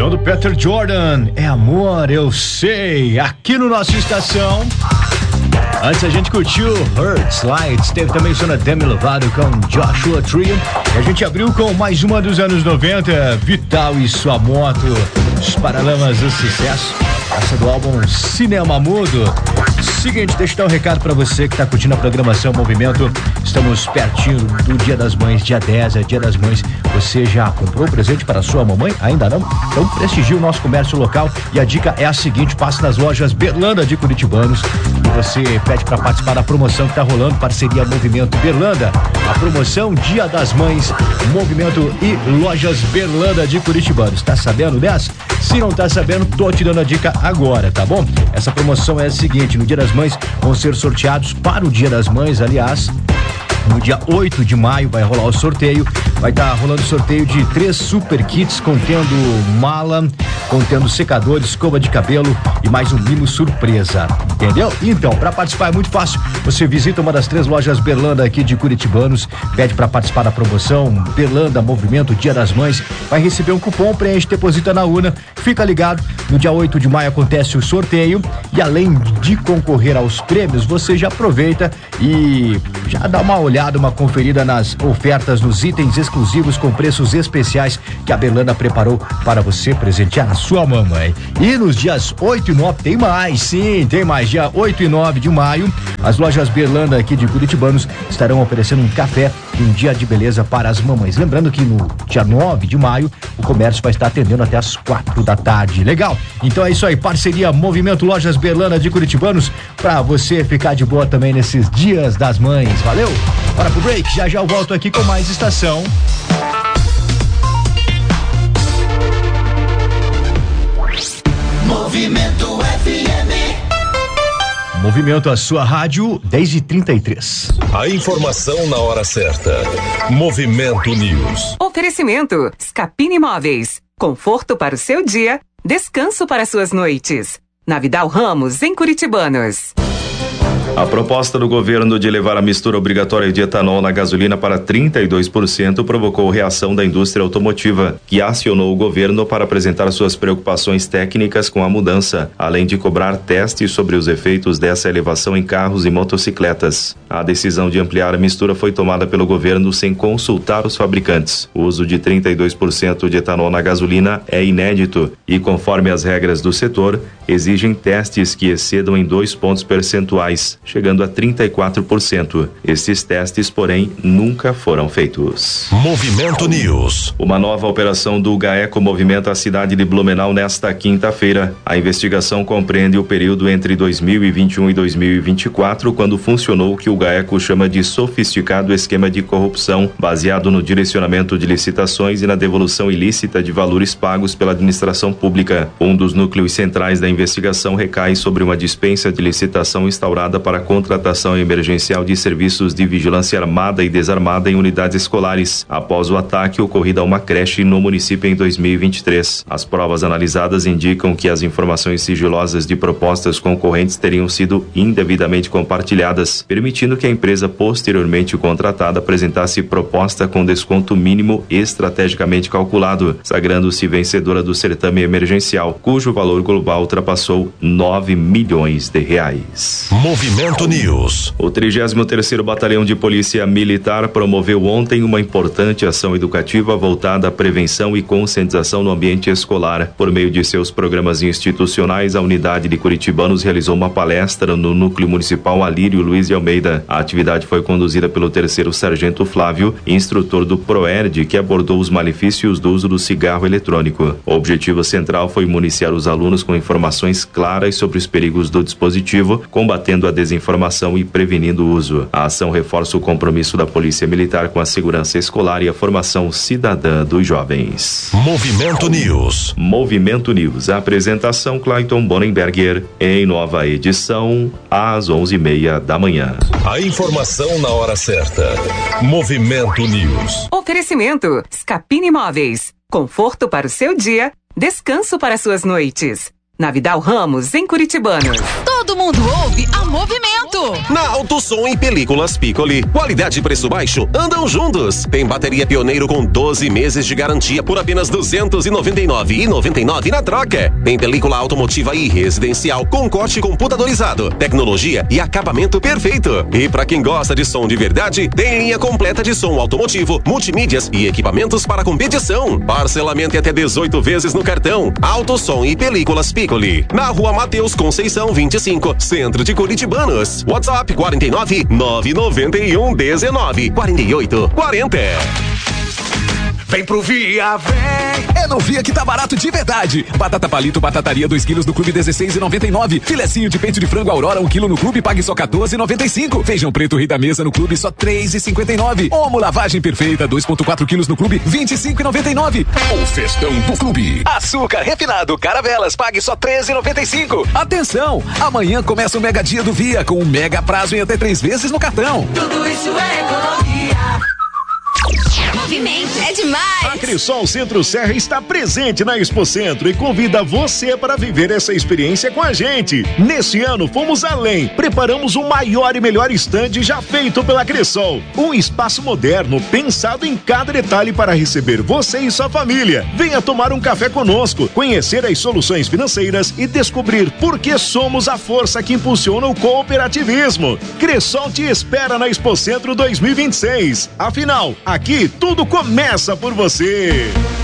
Som do Peter Jordan, é amor, eu sei, aqui no nosso Estação. Antes a gente curtiu Hurts Lights, teve também o som da Demi Lovato com Joshua Tree. E a gente abriu com mais uma dos anos 90, Vital e Sua Moto, os Paralamas do Sucesso. Essa do álbum Cinema Mudo. Seguinte, deixa eu dar um recado pra você que tá curtindo a programação Movimento. Estamos pertinho do Dia das Mães, dia 10 é Dia das Mães. Você já comprou presente para a sua mamãe? Ainda não? Então prestigie o nosso comércio local e a dica é a seguinte: passe nas lojas Berlanda de Curitibanos e você pede para participar da promoção que tá rolando, parceria Movimento Berlanda. A promoção Dia das Mães, Movimento e lojas Berlanda de Curitibanos. Tá sabendo dessa? Se não tá sabendo, tô te dando a dica agora, tá bom? Essa promoção é a seguinte: no Dia das Mães vão ser sorteados para o Dia das Mães, aliás, no dia 8 de maio vai rolar o sorteio. Vai estar rolando o sorteio de 3 super kits contendo mala, contendo secador, escova de cabelo e mais um mimo surpresa, entendeu? Então, para participar é muito fácil. Você visita uma das 3 lojas Berlanda aqui de Curitibanos, pede para participar da promoção Berlanda Movimento Dia das Mães, vai receber um cupom, preenche, deposita na urna, fica ligado. No dia 8 de maio acontece o sorteio e além de concorrer aos prêmios, você já aproveita e já dá uma olhada, uma conferida nas ofertas, nos itens exclusivos com preços especiais que a Berlanda preparou para você presentear a sua mamãe. E nos dias 8 e 9 tem mais, sim, tem mais. Dia 8 e 9 de maio, as lojas Berlanda aqui de Curitibanos estarão oferecendo um café e um dia de beleza para as mamães. Lembrando que no dia 9 de maio o comércio vai estar atendendo até as 4 da tarde. Legal? Então é isso aí, parceria Movimento Lojas Berlanda de Curitibanos, para você ficar de boa também nesses dias das mães. Valeu? Bora pro break, já eu volto aqui com mais Estação. Movimento FM. Movimento, a sua rádio, 10h33. A informação na hora certa. Movimento News. Oferecimento Scapini Imóveis. Conforto para o seu dia, descanso para suas noites. Na Vidal Ramos, em Curitibanos. A proposta do governo de levar a mistura obrigatória de etanol na gasolina para 32% provocou reação da indústria automotiva, que acionou o governo para apresentar suas preocupações técnicas com a mudança, além de cobrar testes sobre os efeitos dessa elevação em carros e motocicletas. A decisão de ampliar a mistura foi tomada pelo governo sem consultar os fabricantes. O uso de 32% de etanol na gasolina é inédito e, conforme as regras do setor, exigem testes que excedam em 2 pontos percentuais, chegando a 34%. Esses testes, porém, nunca foram feitos. Movimento News. Uma nova operação do GAECO movimenta a cidade de Blumenau nesta quinta-feira. A investigação compreende o período entre 2021 e 2024, quando funcionou o que o GAECO chama de sofisticado esquema de corrupção, baseado no direcionamento de licitações e na devolução ilícita de valores pagos pela administração pública. Um dos núcleos centrais da investigação recai sobre uma dispensa de licitação instaurada para a contratação emergencial de serviços de vigilância armada e desarmada em unidades escolares, após o ataque ocorrido a uma creche no município em 2023. As provas analisadas indicam que as informações sigilosas de propostas concorrentes teriam sido indevidamente compartilhadas, permitindo que a empresa posteriormente contratada apresentasse proposta com desconto mínimo estrategicamente calculado, sagrando-se vencedora do certame emergencial, cujo valor global ultrapassou 9 milhões de reais. Movimento News. O 33º Batalhão de Polícia Militar promoveu ontem uma importante ação educativa voltada à prevenção e conscientização no ambiente escolar. Por meio de seus programas institucionais, a unidade de Curitibanos realizou uma palestra no Núcleo Municipal Alírio Luiz de Almeida. A atividade foi conduzida pelo 3º Sargento Flávio, instrutor do PROERD, que abordou os malefícios do uso do cigarro eletrônico. O objetivo central foi municiar os alunos com informações claras sobre os perigos do dispositivo, combatendo a desinformação e prevenindo o uso. A ação reforça o compromisso da Polícia Militar com a segurança escolar e a formação cidadã dos jovens. Movimento News. Movimento News. A apresentação Clayton Bonenberger, em nova edição, às 11h30 da manhã. A informação na hora certa. Movimento News. Oferecimento Scapini Imóveis. Conforto para o seu dia, descanso para suas noites. Na Vidal Ramos, em Curitibanos. Todo mundo ouve a Movimento. Na Alto Som e Películas Piccoli, qualidade e preço baixo andam juntos. Tem bateria Pioneiro com 12 meses de garantia por apenas R$ 299,99 na troca. Tem película automotiva e residencial com corte computadorizado, tecnologia e acabamento perfeito. E para quem gosta de som de verdade, tem linha completa de som automotivo, multimídias e equipamentos para competição. Parcelamento em até 18 vezes no cartão. Alto Som e Películas Piccoli, na Rua Mateus Conceição 25, Centro de Curitibanos. WhatsApp 49 991 19 48 40. Vem pro Via, vem! É no Via que tá barato de verdade. Batata palito, batataria 2 quilos no Clube 16,99. Filecinho de peito de frango Aurora 1 quilo no Clube, pague só 14,95. Feijão preto Rei da Mesa no Clube, só 3,59. Omo lavagem perfeita 2,4 quilos no Clube, 25,99. O festão do Clube. Açúcar refinado Caravelas, pague só 13,95. Atenção, amanhã começa o Mega Dia do Via com um mega prazo em até 3 vezes no cartão. Tudo isso é economia. Movimento é demais. A Cressol Centro Serra está presente na Expo Centro e convida você para viver essa experiência com a gente. Neste ano fomos além, preparamos o maior e melhor estande já feito pela Cressol. Um espaço moderno pensado em cada detalhe para receber você e sua família. Venha tomar um café conosco, conhecer as soluções financeiras e descobrir por que somos a força que impulsiona o cooperativismo. Cressol te espera na Expo Centro 2026. Afinal, aqui tudo começa por você.